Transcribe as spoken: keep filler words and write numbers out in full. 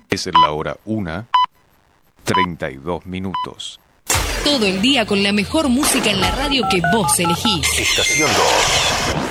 Es la hora una, treinta y dos minutos. Todo el día con la mejor música en la radio que vos elegís. Estación dos.